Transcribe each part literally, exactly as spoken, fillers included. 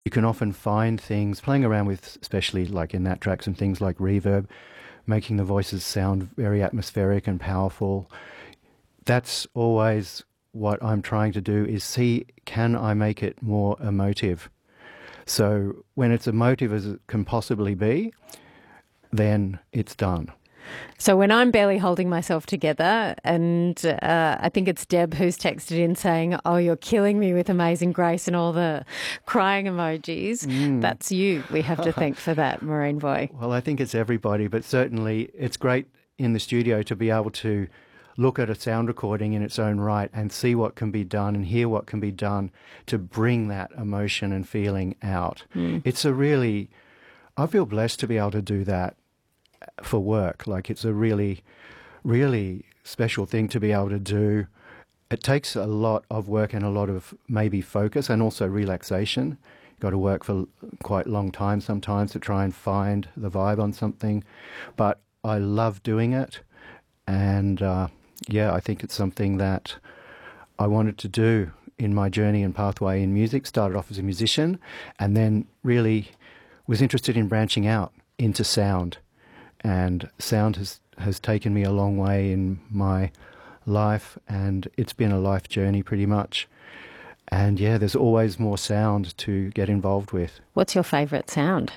you can often find things playing around with, especially like in that track, some things like reverb, making the voices sound very atmospheric and powerful. That's always what I'm trying to do, is see, can I make it more emotive? So when it's emotive as it can possibly be, then it's done. So when I'm barely holding myself together, and uh, I think it's Deb who's texted in saying, oh, you're killing me with Amazing Grace and all the crying emojis. Mm. That's you. We have to thank for that, Marine Boy. Well, I think it's everybody, but certainly it's great in the studio to be able to look at a sound recording in its own right and see what can be done and hear what can be done to bring that emotion and feeling out. Mm. It's a really, I feel blessed to be able to do that for work. Like, it's a really, really special thing to be able to do. It takes a lot of work and a lot of maybe focus and also relaxation. You've got to work for quite a long time sometimes to try and find the vibe on something. But I love doing it. And uh, yeah, I think it's something that I wanted to do in my journey and pathway in music. Started off as a musician and then really was interested in branching out into sound. And sound has, has taken me a long way in my life, and it's been a life journey pretty much. And yeah, there's always more sound to get involved with. What's your favourite sound?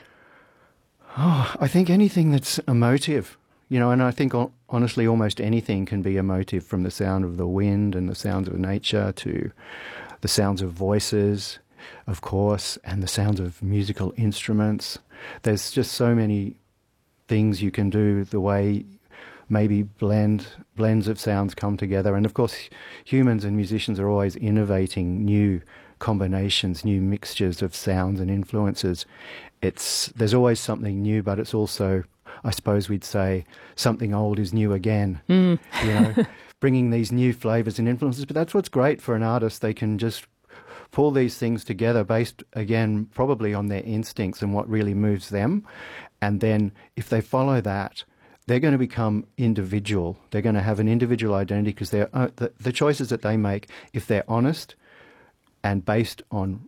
Oh, I think anything that's emotive, you know, and I think honestly almost anything can be emotive, from the sound of the wind and the sounds of nature to the sounds of voices, of course, and the sounds of musical instruments. There's just so many things you can do, the way maybe blend blends of sounds come together. And of course, humans and musicians are always innovating new combinations, new mixtures of sounds and influences. It's there's always something new, but it's also, I suppose we'd say, something old is new again. Mm. You know, bringing these new flavors and influences. But that's what's great for an artist. They can just pull these things together based, again, probably on their instincts and what really moves them. And then if they follow that, they're going to become individual. They're going to have an individual identity, because they're, uh, the, the choices that they make, if they're honest and based on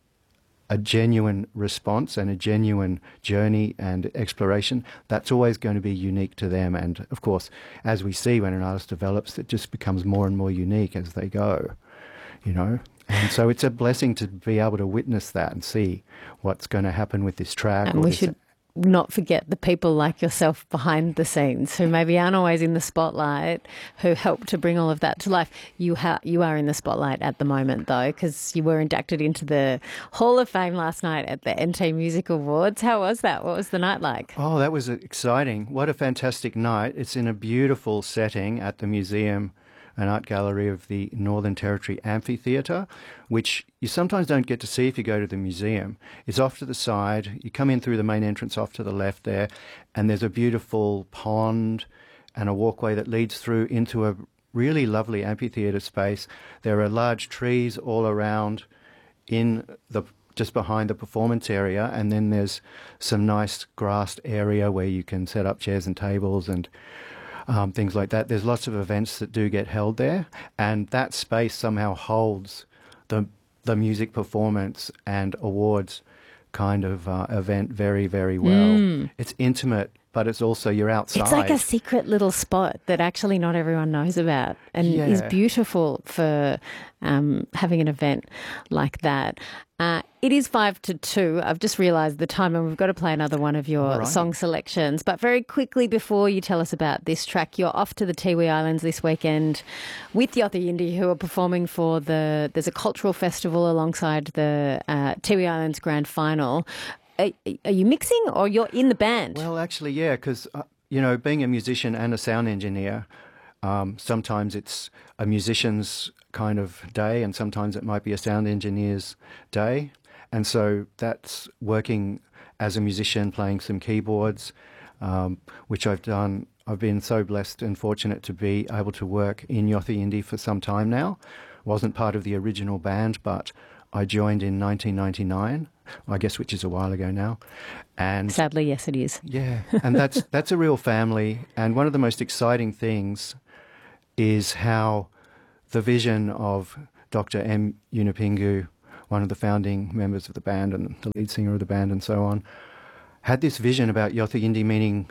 a genuine response and a genuine journey and exploration, that's always going to be unique to them. And of course, as we see when an artist develops, it just becomes more and more unique as they go, you know. And so it's a blessing to be able to witness that and see what's going to happen with this track. And we should not forget the people like yourself behind the scenes, who maybe aren't always in the spotlight, who help to bring all of that to life. You ha- you are in the spotlight at the moment, though, because you were inducted into the Hall of Fame last night at the N T Music Awards. How was that? What was the night like? Oh, that was exciting. What a fantastic night. It's in a beautiful setting at the museum, an art gallery of the Northern Territory Amphitheatre, which you sometimes don't get to see if you go to the museum. It's off to the side. You come in through the main entrance off to the left there, and there's a beautiful pond and a walkway that leads through into a really lovely amphitheatre space. There are large trees all around in the just behind the performance area, and then there's some nice grassed area where you can set up chairs and tables and Um, things like that. There's lots of events that do get held there, and that space somehow holds the the music performance and awards kind of uh, event very, very well. Mm. It's intimate, but it's also, you're outside. It's like a secret little spot that actually not everyone knows about, and yeah. is beautiful for um, having an event like that. Uh, it is five to two. I've just realised the time, and we've got to play another one of your right. song selections. But very quickly, before you tell us about this track, you're off to the Tiwi Islands this weekend with Yothu Yindi, who are performing for the, there's a cultural festival alongside the uh, Tiwi Islands Grand Final. Are, are you mixing, or you're in the band? Well, actually, yeah, because, uh, you know, being a musician and a sound engineer, um, sometimes it's a musician's kind of day, and sometimes it might be a sound engineer's day. And so that's working as a musician, playing some keyboards, um, which I've done. I've been so blessed and fortunate to be able to work in Yothu Yindi for some time now. Wasn't part of the original band, but I joined in nineteen ninety-nine, I guess, which is a while ago now. And sadly, yes, it is. Yeah, and that's that's a real family. And one of the most exciting things is how the vision of Doctor M. Unipingu one of the founding members of the band and the lead singer of the band and so on, had this vision about Yothu Yindi meaning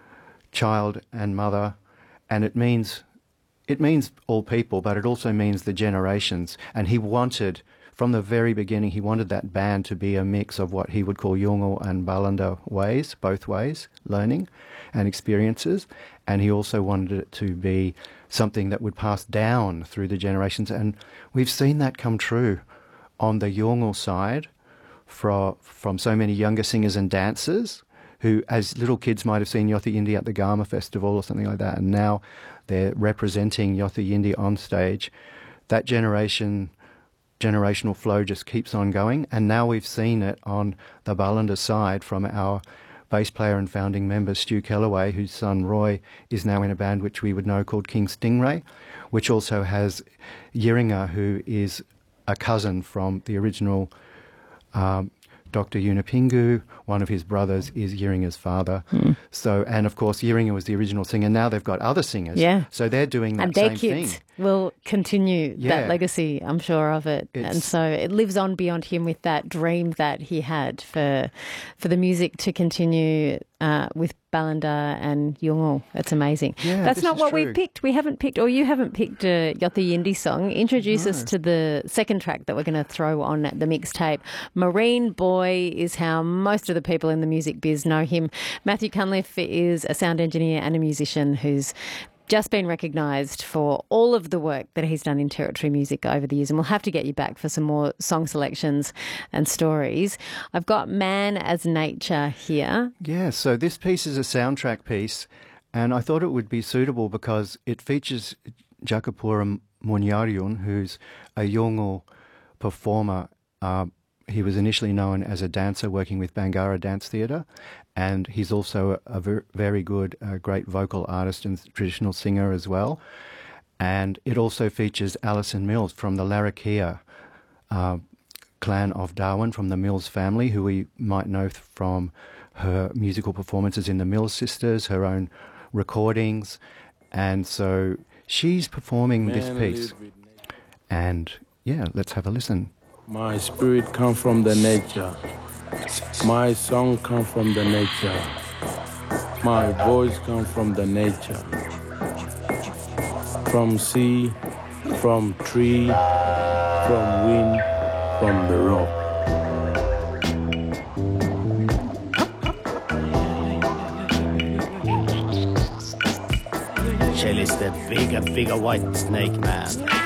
child and mother, and it means it means all people, but it also means the generations. And he wanted, from the very beginning, he wanted that band to be a mix of what he would call Yolngu and Balanda ways, both ways, learning and experiences. And he also wanted it to be something that would pass down through the generations. And we've seen that come true on the Yolngu side from, from so many younger singers and dancers who, as little kids, might have seen Yothu Yindi at the Gama Festival or something like that, and now they're representing Yothu Yindi on stage. That generation, generational flow just keeps on going, and now we've seen it on the Balanda side from our bass player and founding member Stu Kellaway, whose son Roy is now in a band which we would know called King Stingray, which also has Yiringa, who is a cousin from the original um, Doctor Yunupingu. One of his brothers is Yiringa's father. Mm. So, and of course, Yiringa was the original singer. Now they've got other singers. Yeah. So they're doing that and their same kids thing. Will continue Yeah. that legacy, I'm sure of it. It's, and so it lives on beyond him with that dream that he had for for the music to continue uh, with Balanda and Yolngu. That's amazing. Yeah, That's not what true. we picked. We haven't picked, or you haven't picked a Yothu Yindi song. Introduce No. us to the second track that we're going to throw on the mixtape. Marine Boy is how most of the people in the music biz know him. Matthew Cunliffe is a sound engineer and a musician who's just been recognised for all of the work that he's done in Territory music over the years, and we'll have to get you back for some more song selections and stories. I've got Man as Nature here. Yeah, so this piece is a soundtrack piece, and I thought it would be suitable because it features Jakapura Munyariun, who's a Yolngu performer. Uh, he was initially known as a dancer working with Bangarra Dance Theatre, and he's also a, a ver- very good, uh, great vocal artist and traditional singer as well. And it also features Alison Mills from the Larrakia uh, clan of Darwin, from the Mills family, who we might know from her musical performances in the Mills Sisters, her own recordings. And so she's performing this piece. And yeah, let's have a listen. My spirit comes from the nature. My song comes from the nature. My voice comes from the nature. From sea, from tree, from wind, from the rock. Shell is the bigger, bigger white snake man.